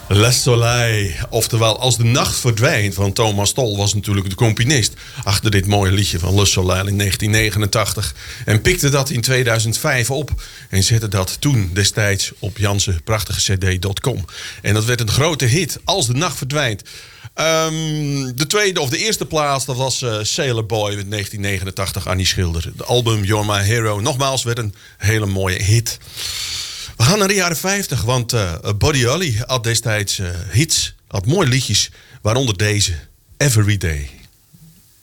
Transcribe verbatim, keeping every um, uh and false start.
Le Soleil, oftewel Als de Nacht Verdwijnt van Thomas Tol, was natuurlijk de componist achter dit mooie liedje van Le Soleil in negentien negenentachtig. En pikte dat in tweeduizend vijf op en zette dat toen destijds op Janse prachtige cd punt com. En dat werd een grote hit, Als de Nacht Verdwijnt. Um, de tweede of de eerste plaats, dat was uh, Sailor Boy in negentien negenentachtig, Annie Schilder. De album You're My Hero, nogmaals, werd een hele mooie hit. We gaan naar de jaren vijftig, want uh, Buddy Holly had destijds uh, hits, had mooie liedjes, waaronder deze, Every Day.